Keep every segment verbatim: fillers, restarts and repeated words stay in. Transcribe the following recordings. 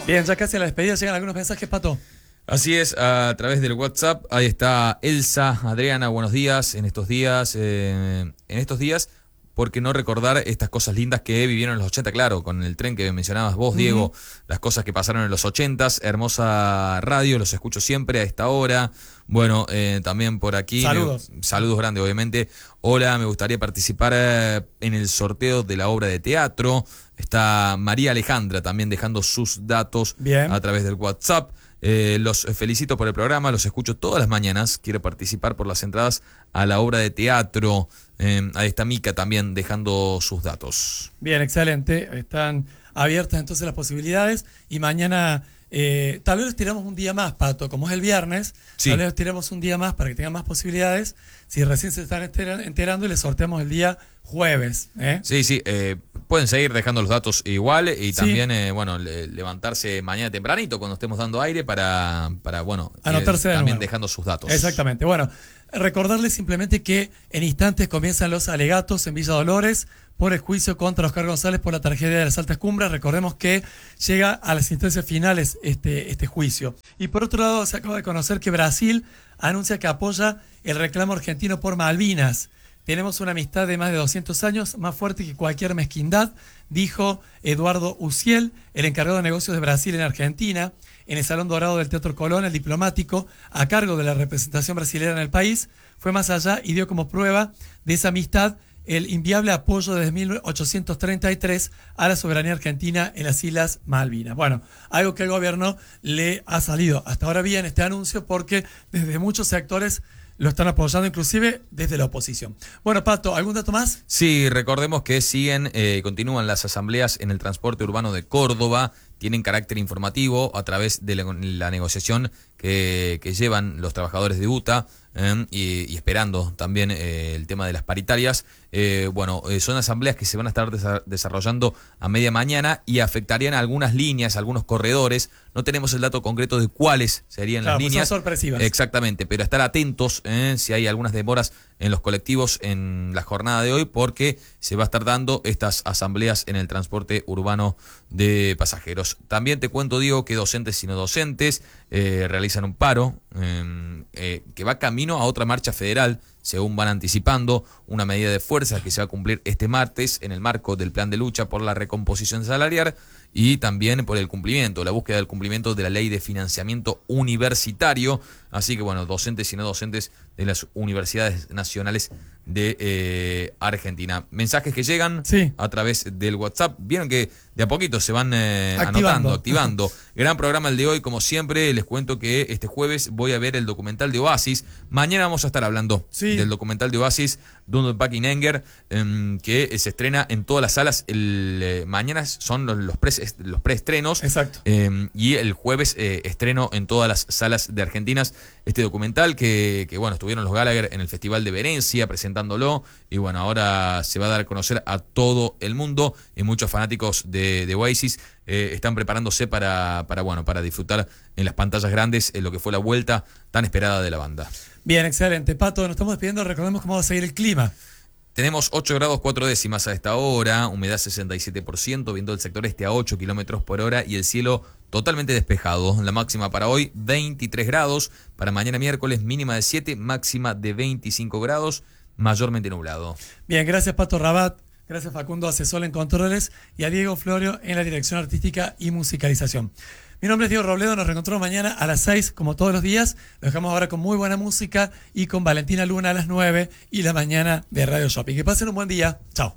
Bien, ya casi a la despedida llegan algunos mensajes, Pato. Así es, a través del WhatsApp, ahí está Elsa, Adriana, buenos días, en estos días, eh, en estos días, ¿por qué no recordar estas cosas lindas que vivieron en los ochenta? Claro, con el tren que mencionabas vos, Diego, uh-huh. Las cosas que pasaron en los ochentas, hermosa radio, los escucho siempre a esta hora. Bueno, eh, también por aquí, saludos, me, saludos grandes obviamente. Hola, me gustaría participar eh, en el sorteo de la obra de teatro. Está María Alejandra también dejando sus datos Bien. A través del WhatsApp. Eh, los felicito por el programa, los escucho todas las mañanas. Quiero participar por las entradas a la obra de teatro. Eh, ahí está Mica también dejando sus datos. Bien, excelente. Están abiertas entonces las posibilidades. Y mañana, eh, tal vez los tiramos un día más, Pato. Como es el viernes, sí. Tal vez los tiramos un día más para que tengan más posibilidades. Si recién se están enterando y les sorteamos el día jueves. ¿eh? Sí, sí. Eh, pueden seguir dejando los datos igual y también, sí. eh, bueno, le, levantarse mañana tempranito cuando estemos dando aire para, para bueno, anotarse eh, de también nuevo. Dejando sus datos. Exactamente. Bueno, recordarles simplemente que en instantes comienzan los alegatos en Villa Dolores por el juicio contra Oscar González por la tragedia de las Altas Cumbres. Recordemos que llega a las instancias finales este, este juicio. Y por otro lado, se acaba de conocer que Brasil anuncia que apoya el reclamo argentino por Malvinas. Tenemos una amistad de más de doscientos años, más fuerte que cualquier mezquindad, dijo Eduardo Uciel, el encargado de negocios de Brasil en Argentina, en el Salón Dorado del Teatro Colón. El diplomático, a cargo de la representación brasileña en el país, fue más allá y dio como prueba de esa amistad el inviable apoyo desde mil ochocientos treinta y tres a la soberanía argentina en las Islas Malvinas. Bueno, algo que el gobierno le ha salido hasta ahora bien este anuncio porque desde muchos sectores lo están apoyando, inclusive desde la oposición. Bueno, Pato, ¿algún dato más? Sí, recordemos que siguen, eh, continúan las asambleas en el transporte urbano de Córdoba, tienen carácter informativo a través de la, la negociación que, que llevan los trabajadores de U T A eh, y, y esperando también eh, el tema de las paritarias. Eh, bueno, eh, son asambleas que se van a estar desa- desarrollando a media mañana y afectarían a algunas líneas, algunos corredores. No tenemos el dato concreto de cuáles serían claro, las pues líneas. son sorpresivas. Exactamente, pero estar atentos eh, si hay algunas demoras en los colectivos en la jornada de hoy, porque se va a estar dando estas asambleas en el transporte urbano de pasajeros. También te cuento, Diego, que docentes y no docentes eh, realizan un paro eh, eh, que va camino a otra marcha federal, según van anticipando, una medida de fuerza que se va a cumplir este martes en el marco del plan de lucha por la recomposición salarial y también por el cumplimiento, la búsqueda del cumplimiento de la ley de financiamiento universitario. Así que bueno, docentes y no docentes de las universidades nacionales de eh, Argentina. Mensajes que llegan sí. a través del WhatsApp. Vieron que de a poquito se van eh, activando. anotando, activando. Gran programa el de hoy, como siempre. Les cuento que este jueves voy a ver el documental de Oasis. Mañana vamos a estar hablando sí. del documental de Oasis, Don't Look Back in Anger, eh, que se estrena en todas las salas. El eh, mañana son los, los, pre, los preestrenos. Exacto. Eh, y el jueves eh, estreno en todas las salas de Argentinas este documental que, que, bueno, estuvieron los Gallagher en el Festival de Venecia presentándolo y, bueno, ahora se va a dar a conocer a todo el mundo y muchos fanáticos de, de Oasis eh, están preparándose para, para, bueno, para disfrutar en las pantallas grandes en lo que fue la vuelta tan esperada de la banda. Bien, excelente. Pato, nos estamos despidiendo. Recordemos cómo va a seguir el clima. Tenemos ocho grados cuatro décimas a esta hora, humedad sesenta y siete por ciento, viento del sector este a ocho kilómetros por hora y el cielo totalmente despejado. La máxima para hoy, veintitrés grados. Para mañana miércoles, mínima de siete, máxima de veinticinco grados, mayormente nublado. Bien, gracias Pato Rabat, gracias Facundo Asesor en Controles y a Diego Florio en la dirección artística y musicalización. Mi nombre es Diego Robledo, nos reencontramos mañana a las seis, como todos los días. Lo dejamos ahora con muy buena música y con Valentina Luna a las nueve y la mañana de Radio Shopping. Que pasen un buen día. Chao.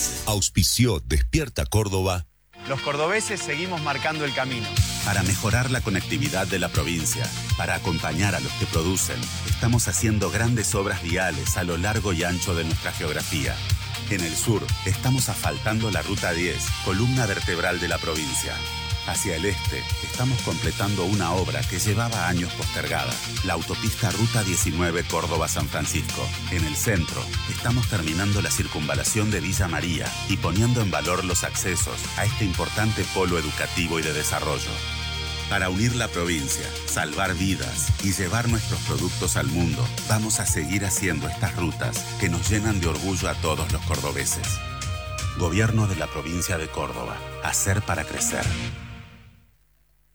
Auspició Despierta Córdoba. Los cordobeses seguimos marcando el camino. Para mejorar la conectividad de la provincia, para acompañar a los que producen, estamos haciendo grandes obras viales a lo largo y ancho de nuestra geografía. En el sur, estamos asfaltando la Ruta diez, columna vertebral de la provincia. Hacia el este, estamos completando una obra que llevaba años postergada, la autopista Ruta diecinueve Córdoba-San Francisco. En el centro, estamos terminando la circunvalación de Villa María y poniendo en valor los accesos a este importante polo educativo y de desarrollo. Para unir la provincia, salvar vidas y llevar nuestros productos al mundo, vamos a seguir haciendo estas rutas que nos llenan de orgullo a todos los cordobeses. Gobierno de la provincia de Córdoba. Hacer para crecer.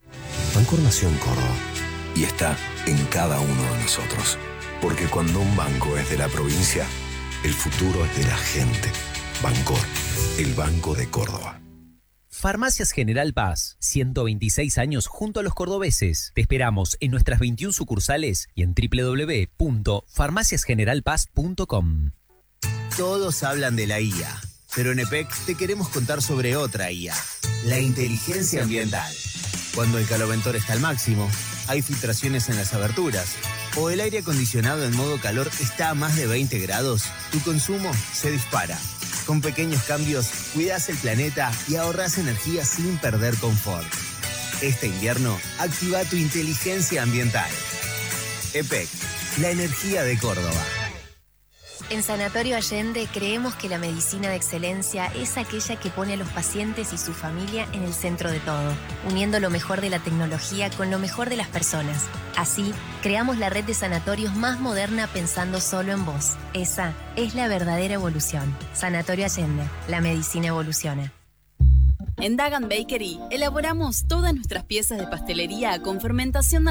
Bancor nació en Córdoba y está en cada uno de nosotros. Porque cuando un banco es de la provincia, el futuro es de la gente. Bancor, el Banco de Córdoba. Farmacias General Paz, ciento veintiséis años junto a los cordobeses. Te esperamos en nuestras veintiuna sucursales y en doble u doble u doble u punto farmacias general paz punto com. Todos hablan de la I A, pero en E P E C te queremos contar sobre otra I A, la inteligencia ambiental. Cuando el caloventor está al máximo, hay filtraciones en las aberturas, o el aire acondicionado en modo calor está a más de veinte grados, tu consumo se dispara. Con pequeños cambios, cuidas el planeta y ahorras energía sin perder confort. Este invierno, activa tu inteligencia ambiental. E P E C, la energía de Córdoba. En Sanatorio Allende creemos que la medicina de excelencia es aquella que pone a los pacientes y su familia en el centro de todo, uniendo lo mejor de la tecnología con lo mejor de las personas. Así, creamos la red de sanatorios más moderna pensando solo en vos. Esa es la verdadera evolución. Sanatorio Allende, la medicina evoluciona. En Dagan Bakery elaboramos todas nuestras piezas de pastelería con fermentación